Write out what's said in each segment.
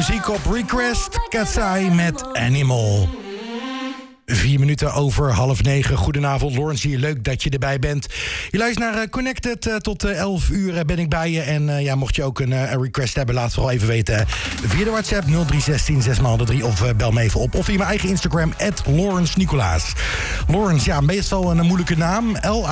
muziek op request. Cat's Eye met Animal. 4 minuten over 8:30. Goedenavond, Lawrence hier. Leuk dat je erbij bent. Je luistert naar Connected. Tot 11 uur ben ik bij je. En mocht je ook een request hebben, laat het vooral even weten. Via de WhatsApp 0316 6x3 of bel me even op. Of via mijn eigen Instagram, @Lawrence Nicolaas. Lawrence, ja, meestal een moeilijke naam.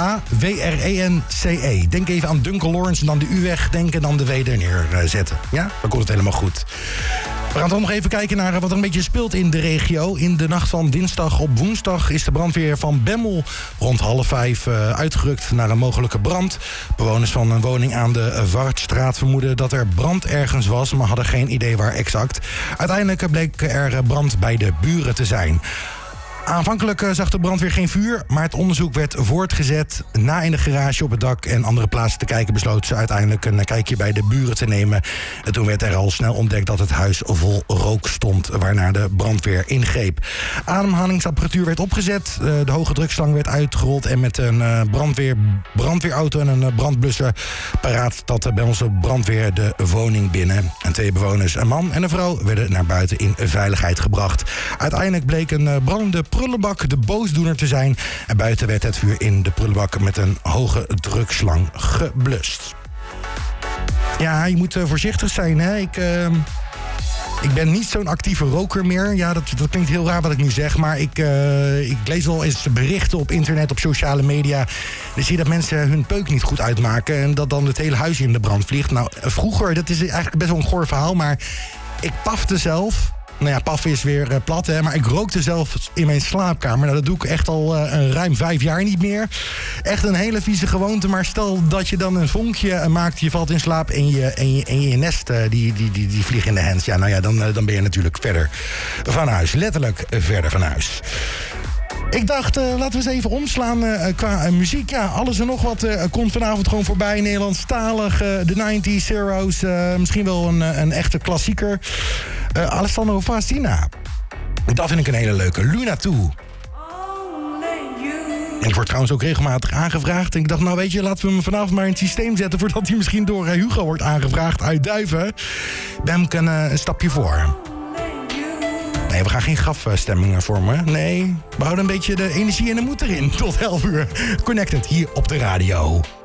Lawrence. Denk even aan Duncan Lawrence en dan de U wegdenken en dan de W er neerzetten. Ja, dan komt het helemaal goed. We gaan toch nog even kijken naar wat er een beetje speelt in de regio. In de nacht van dinsdag op woensdag is de brandweer van Bemmel rond 4:30 uitgerukt naar een mogelijke brand. Bewoners van een woning aan de Wartstraat vermoeden dat er brand ergens was, maar hadden geen idee waar exact. Uiteindelijk bleek er brand bij de buren te zijn. Aanvankelijk zag de brandweer geen vuur, maar het onderzoek werd voortgezet. Na in de garage, op het dak en andere plaatsen te kijken, besloten ze uiteindelijk een kijkje bij de buren te nemen. En toen werd er al snel ontdekt dat het huis vol rook stond, waarna de brandweer ingreep. Ademhalingsapparatuur werd opgezet, de hoge drukslang werd uitgerold en met een brandweerauto en een brandblusser paraat dat de Bemmelse brandweer de woning binnen. En 2 bewoners, een man en een vrouw, werden naar buiten in veiligheid gebracht. Uiteindelijk bleek een brandende prullenbak de boosdoener te zijn. En buiten werd het vuur in de prullenbak met een hoge drukslang geblust. Ja, je moet voorzichtig zijn, hè. Ik ben niet zo'n actieve roker meer. Ja, dat klinkt heel raar wat ik nu zeg. Maar ik lees wel eens berichten op internet, op sociale media. Dan zie je dat mensen hun peuk niet goed uitmaken. En dat dan het hele huis in de brand vliegt. Nou, vroeger, dat is eigenlijk best wel een goor verhaal. Maar ik pafte zelf. Nou ja, paffen is weer plat, hè. Maar ik rookte zelf in mijn slaapkamer. Nou, dat doe ik echt al ruim 5 jaar niet meer. Echt een hele vieze gewoonte. Maar stel dat je dan een vonkje maakt, je valt in slaap en je nest die vliegt in de hand. Ja, nou ja, dan ben je natuurlijk verder van huis. Letterlijk verder van huis. Ik dacht, laten we eens even omslaan qua muziek. Ja, alles en nog wat komt vanavond gewoon voorbij. Nederlandstalig, de 90s, Zero's. Misschien wel een echte klassieker. Alessandro Fastina. Dat vind ik een hele leuke. Luna 2. En ik word trouwens ook regelmatig aangevraagd. En ik dacht, nou weet je, laten we hem vanavond maar in het systeem zetten voordat hij misschien door Hugo wordt aangevraagd uit Duiven. Ben ik een stapje voor. Nee, we gaan geen grafstemming vormen. Nee, we houden een beetje de energie en de moed erin. Tot 11 uur. Connected hier op de radio.